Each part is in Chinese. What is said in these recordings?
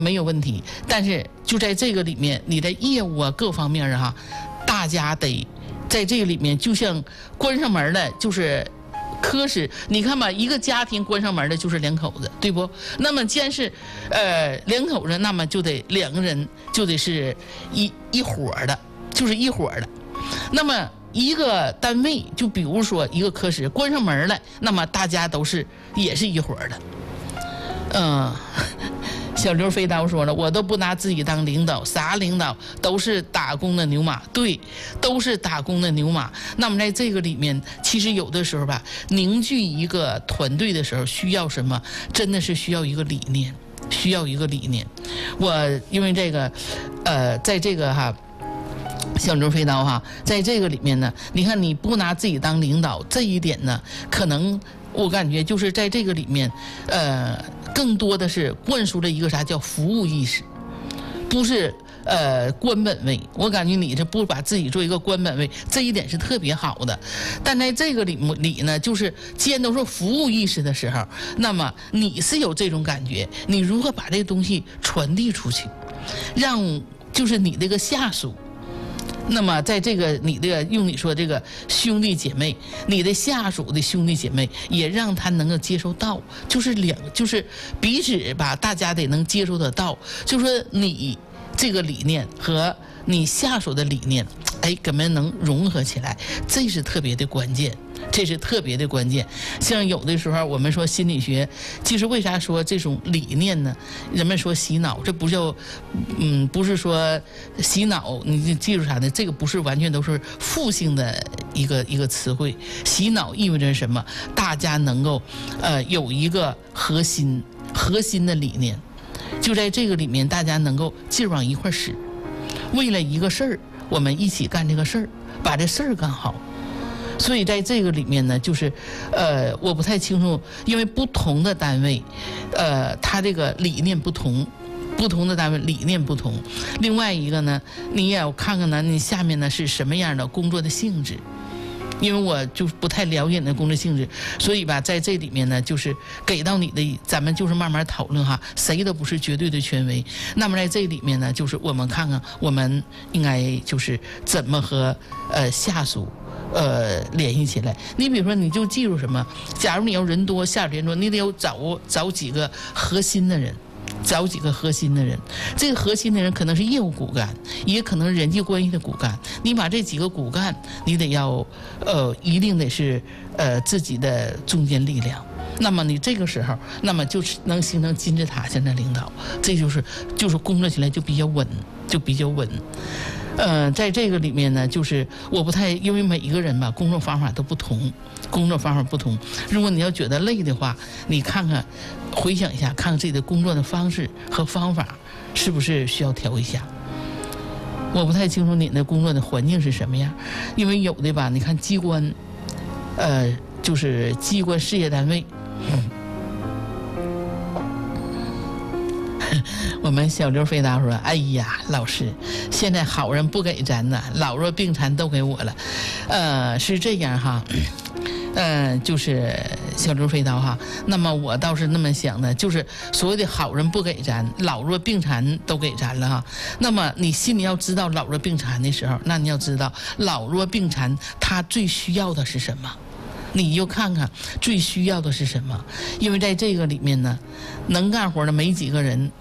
没有问题。但是就在这个里面，你的业务啊各方面啊，大家得在这个里面，就像关上门了，就是科室。你看吧，一个家庭关上门的就是两口子，对不？那么既然是两口子，那么就得两个人就得是一伙的，就是一伙的。那么一个单位，就比如说一个科室关上门了，那么大家也是一伙的。小刘飞刀说了，我都不拿自己当领导，啥领导都是打工的牛马。对，都是打工的牛马。那么在这个里面，其实有的时候吧，凝聚一个团队的时候，需要什么？真的是需要一个理念，需要一个理念。我因为这个，在这个小刘飞刀在这个里面呢，你看你不拿自己当领导这一点呢，可能我感觉就是在这个里面，更多的是灌输了一个啥叫服务意识，不是官本位。我感觉你这不把自己做一个官本位，这一点是特别好的。但在这个里呢，就是既然都是服务意识的时候，那么你是有这种感觉，你如何把这个东西传递出去，让就是你这个下属。那么在这个你的用你说这个兄弟姐妹，你的下属的兄弟姐妹也让他能够接受到，就是彼此吧，大家得能接受得到，就是说你这个理念和你下属的理念，怎么能融合起来，这是特别的关键。这是特别的关键。像有的时候我们说心理学，其实为啥说这种理念呢？人们说洗脑，这不叫不是说洗脑，你记住啥呢？这个不是完全都是负性的一个词汇。洗脑意味着什么？大家能够有一个核心的理念，就在这个里面，大家能够劲儿往一块使，为了一个事儿，我们一起干这个事儿，把这事儿干好。所以在这个里面呢，就是我不太清楚，因为不同的单位，它这个理念不同，不同的单位理念不同。另外一个呢，你也要看看呢，你下面呢是什么样的工作的性质。因为我就不太了解你的工作性质，所以吧，在这里面呢，就是给到你的，咱们就是慢慢讨论谁都不是绝对的权威。那么在这里面呢，就是我们看看我们应该就是怎么和下属联系起来。你比如说，你就记住什么？假如你要人多，下属人多，你得有找几个核心的人。找几个核心的人，这个核心的人可能是业务骨干，也可能是人际关系的骨干。你把这几个骨干，你得要一定得是自己的中坚力量。那么你这个时候，那么就是能形成金字塔型的领导，这就是工作起来就比较稳，就比较稳。在这个里面呢，就是我不太，因为每一个人吧，工作方法都不同，工作方法不同。如果你要觉得累的话，你看看，回想一下，看看自己的工作的方式和方法是不是需要调一下。我不太清楚你的工作的环境是什么样，因为有的吧，你看机关，就是机关事业单位。我们小刘飞达说：“哎呀，老师，现在好人不给咱呐，老弱病残都给我了。是这样就是小刘飞刀那么我倒是那么想的，就是所谓的好人不给咱，老弱病残都给咱了那么你心里要知道老弱病残的时候，那你要知道老弱病残他最需要的是什么。”你就看看最需要的是什么，因为在这个里面呢，能干活的没几个人，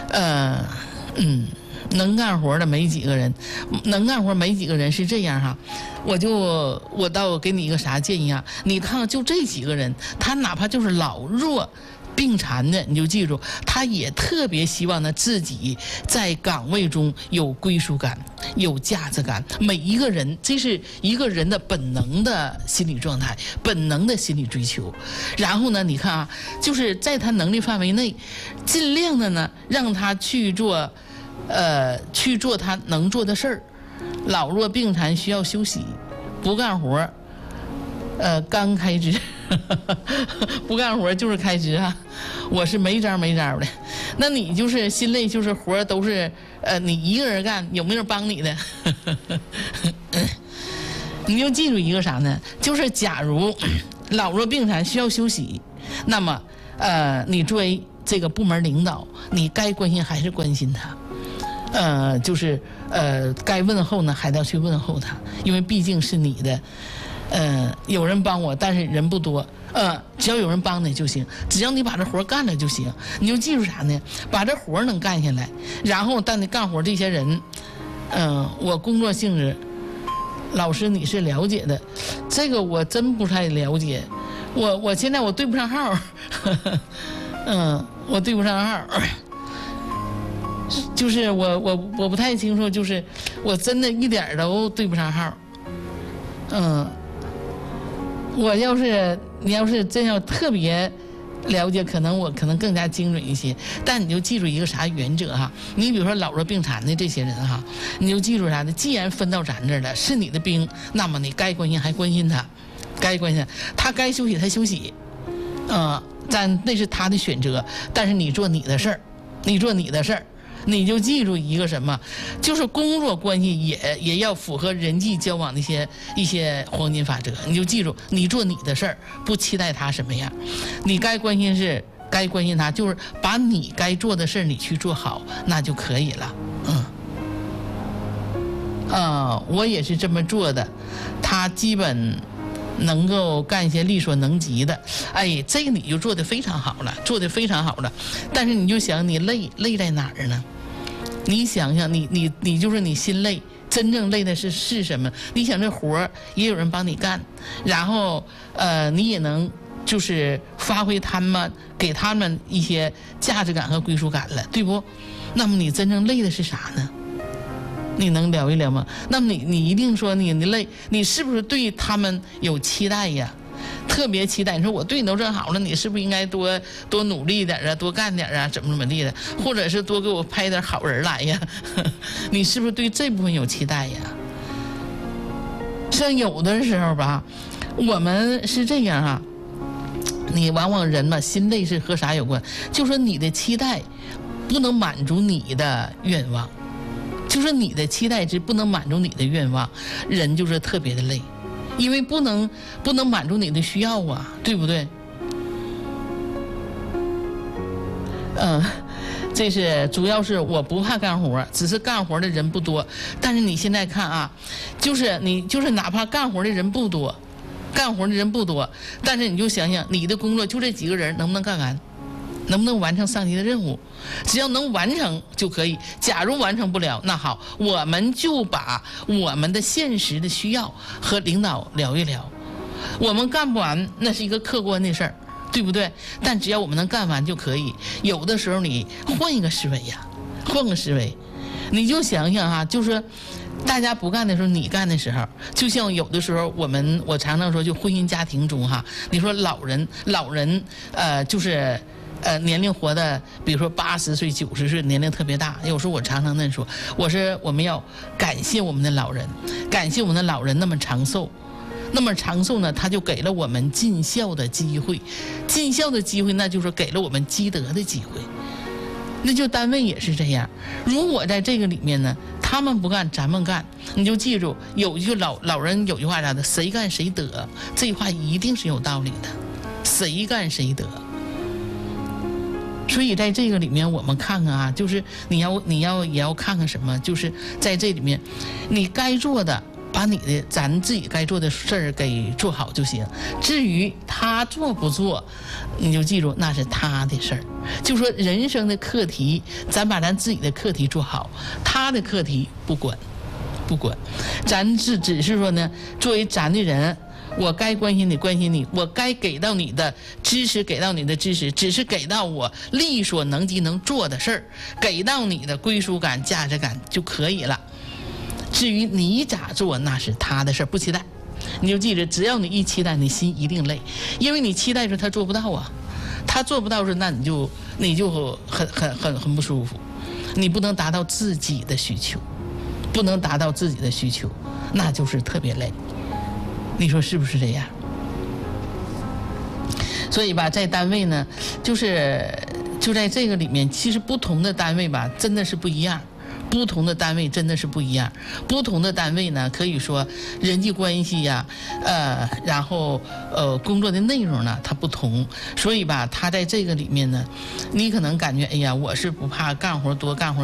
能干活的没几个人，能干活没几个人是这样我倒给你一个啥建议你看看就这几个人，他哪怕就是老弱病残的，你就记住，他也特别希望呢自己在岗位中有归属感、有价值感。每一个人，这是一个人的本能的心理状态、本能的心理追求。然后呢，你看就是在他能力范围内，尽量的呢让他去做他能做的事儿。老弱病残需要休息，不干活，刚开支。不干活就是开支我是没招的。那你就是心累，就是活都是你一个人干，有没有人帮你的？你就记住一个啥呢？就是假如老弱病残需要休息，那么你作为这个部门领导，你该关心还是关心他，就是该问候呢还得要去问候他，因为毕竟是你的。有人帮我，但是人不多。只要有人帮你就行，只要你把这活干了就行。你就记住啥呢？把这活能干下来，然后但你干活这些人，我工作性质，老师你是了解的，这个我真不太了解。我现在我对不上号，我对不上号，就是我不太清楚，就是我真的一点都对不上号。你要是真要特别了解，我可能更加精准一些。但你就记住一个啥原则哈？你比如说老弱病残的这些人哈，你就记住啥呢？既然分到咱这儿了，是你的兵，那么你该关心还关心他，该关心他该休息他休息，但那是他的选择。但是你做你的事儿，你就记住一个什么，就是工作关系也要符合人际交往的一些黄金法则。你就记住，你做你的事儿，不期待他什么样。你该关心他，就是把你该做的事儿你去做好，那就可以了。我也是这么做的，他基本能够干一些力所能及的。这个你就做得非常好了，但是你就想，你累在哪儿呢？你想想，你就是你心累，真正累的是什么？你想这活儿也有人帮你干，然后你也能就是发挥给他们一些价值感和归属感了，对不？那么你真正累的是啥呢？你能聊一聊吗？那么你一定说你累，你是不是对他们有期待呀？特别期待，你说我对你都这好了，你是不是应该多努力点啊，多干点啊，怎么地的，或者是多给我派点好人来呀？你是不是对这部分有期待呀？像有的时候吧，我们是这样啊，你往往人嘛，心累是和啥有关？就说你的期待不能满足你的愿望，就是你的期待值不能满足你的愿望，人就是特别的累。因为不能满足你的需要啊，对不对？这是主要是我不怕干活，只是干活的人不多。但是你现在看啊，就是哪怕干活的人不多，但是你就想想你的工作就这几个人能不能干完？能不能完成上级的任务？只要能完成就可以。假如完成不了，那好，我们就把我们的现实的需要和领导聊一聊。我们干不完，那是一个客观的事儿，对不对？但只要我们能干完就可以。有的时候你换一个思维呀，你就想想哈，就是大家不干的时候，你干的时候，就像有的时候我常常说，就婚姻家庭中哈，你说老人就是。年龄活的，比如说80岁、90岁，年龄特别大。有时候我常常那说，我们要感谢我们的老人，那么长寿，呢，他就给了我们尽孝的机会，那就是给了我们积德的机会。那就单位也是这样，如果在这个里面呢，他们不干，咱们干，你就记住，有一句老人有句话啥的，谁干谁得，这句话一定是有道理的，谁干谁得。所以在这个里面，我们看看啊，就是也要看看什么，就是在这里面，你该做的，把咱自己该做的事儿给做好就行。至于他做不做，你就记住那是他的事儿。就说人生的课题，咱把咱自己的课题做好，他的课题不管，咱只是说呢，作为咱的人。我该关心你，我该给到你的支持，只是给到我力所能及能做的事儿，给到你的归属感、价值感就可以了。至于你咋做，那是他的事儿，不期待。你就记着，只要你一期待，你心一定累，因为你期待着他做不到啊，他做不到时，那你就很不舒服，你不能达到自己的需求，那就是特别累。你说是不是这样？所以吧，在单位呢，就在这个里面，其实不同的单位吧，真的是不一样。 不同的单位真的是不一样，不同的单位呢，可以说人际关系呀，然后工作的内容呢，它不同，所以吧，他在这个里面呢，你可能感觉，哎呀，我是不怕干活多干活